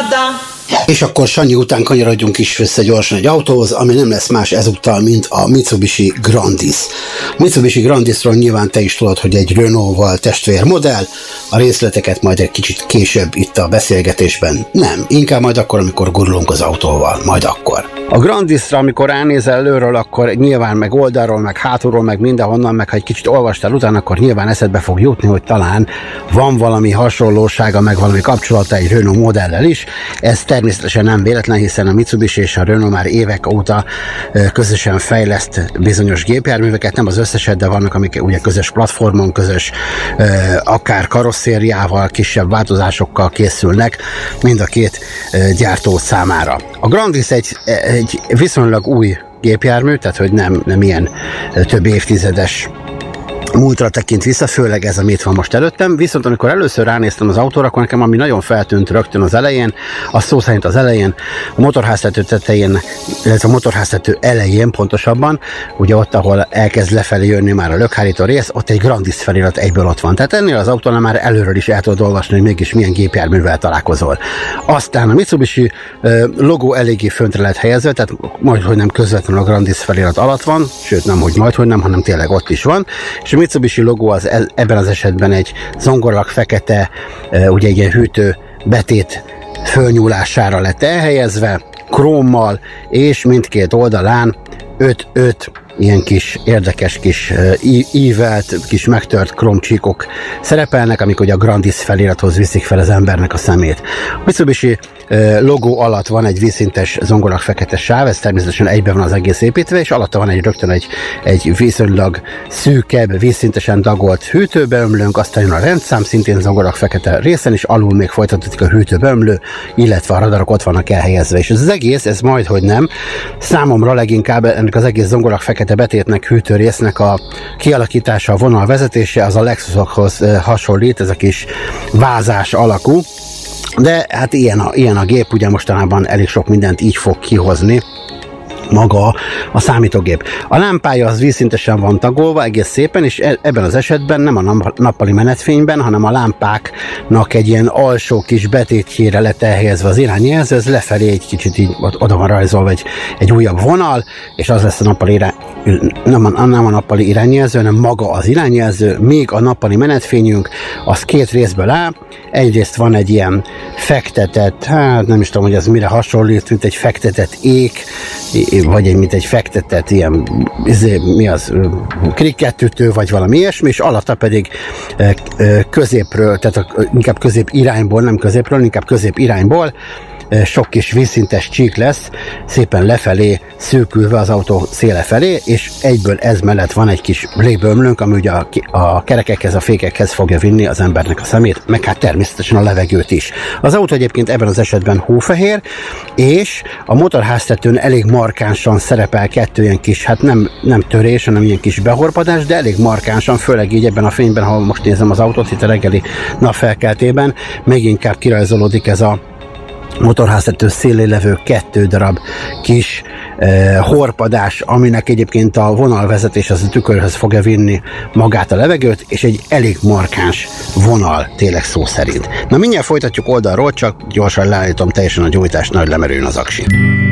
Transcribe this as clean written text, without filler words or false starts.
És akkor Sanyi után kanyarodjunk is vissza gyorsan egy autóhoz, ami nem lesz más ezúttal, mint a Mitsubishi Grandis. A Mitsubishi Grandisról nyilván te is tudod, hogy egy Renault-val testvérmodell, a részleteket majd egy kicsit később itt a beszélgetésben. Nem, inkább majd akkor, amikor gurulunk az autóval, majd akkor. A Grandisra, amikor ránézel előről, akkor nyilván meg oldalról, meg hátulról, meg mindenhonnan, meg ha egy kicsit olvastál utána, akkor nyilván eszedbe fog jutni, hogy talán van valami hasonlósága, meg valami kapcsolata egy Renault modellel is. Ez természetesen nem véletlen, hiszen a Mitsubishi és a Renault már évek óta közösen fejleszt bizonyos gépjárműveket, nem az összeset, de vannak, amik ugye közös platformon, közös akár karosszériával, kisebb változásokkal készülnek mind a két gyártó számára. A Grandis egy viszonylag új gépjármű, tehát hogy nem ilyen több évtizedes múltra tekint vissza, főleg ez, ami itt van most előttem, viszont amikor először ránéztem az autóra, akkor nekem ami nagyon feltűnt rögtön az elején, az szó szerint az elején, a motorháztető tetején, illetve a motorháztető elején pontosabban, ugye ott, ahol elkezd lefelé jönni már a lökhárító rész, ott egy Grandis felirat egyből ott van. Tehát ennél az autónál már előről is el tudod olvasni, hogy mégis milyen gépjárművel találkozol. Aztán a Mitsubishi logó eléggé föntre lett helyezve, tehát majdhogy nem közvetlenül a Grandis felirat alatt van, sőt nem, hogy majdhogy nem, hanem tényleg ott is van, és a Mitsubishi logó az ebben az esetben egy zongorak fekete, ugye egy ilyen hűtő betét fölnyúlására lett elhelyezve, krómmal, és mindkét oldalán 5-5 ilyen kis érdekes kis ívelt, kis megtört krómcsíkok szerepelnek, amik ugye a Grandis felirathoz viszik fel az embernek a szemét. A Mitsubishi logó alatt van egy vízszintes zongorak fekete sáv, ez természetesen egyben van az egész építve, és alatta van rögtön egy viszonylag szűkebb, vízszintesen dagolt hűtőbeömlőnk, aztán jön a rendszám, szintén zongorak fekete részen, és alul még folytatódik a hűtőbeömlő, illetve a radarok ott vannak elhelyezve. És ez az egész, ez majdhogy nem, számomra leginkább ennek az egész zongorak fekete betétnek, hűtőrésznek a kialakítása, a vonalvezetése, az a Lexusokhoz hasonlít, ez a kis vázás alakú, de hát ilyen a gép, ugye mostanában elég sok mindent így fog kihozni maga a számítógép. A lámpája az vízszintesen van tagolva, egész szépen, és ebben az esetben nem a nappali menetfényben, hanem a lámpáknak egy ilyen alsó kis betétjére lett elhelyezve az irányjelző, ez lefelé egy kicsit így oda van rajzolva egy újabb vonal, és az lesz a nappali nem a nappali irányjelző, hanem maga az irányjelző, még a nappali menetfényünk, az két részből áll. Egyrészt van egy ilyen fektetett, hát nem is tudom, hogy az mire hasonlít, mint egy fektetett ék, vagy mint egy fektetett ilyen, mi az, kriketütő, vagy valami ilyesmi, és alatta pedig középről, tehát inkább közép irányból, nem középről, inkább közép irányból sok kis vízszintes csík lesz, szépen lefelé szűkülve az autó széle felé, és egyből ez mellett van egy kis légbeömlőnk, ami ugye a kerekekhez, a fékekhez fogja vinni az embernek a szemét, meg hát természetesen a levegőt is. Az autó egyébként ebben az esetben hófehér, és a motorháztetőn elég markánsan szerepel kettő ilyen kis, hát nem törés, hanem ilyen kis behorpadás, de elég markánsan, főleg így ebben a fényben, ha most nézem az autót itt a reggeli napfelkeltében, még inkább kirajzolódik ez a motorháztető szélén levő 2 darab kis horpadás, aminek egyébként a vonalvezetés az a tükörhöz fogja vinni magát a levegőt, és egy elég markáns vonal, tényleg szó szerint. Na mindjárt folytatjuk oldalról, csak gyorsan leállítom teljesen a gyújtást, nagy lemerüljön az aksi.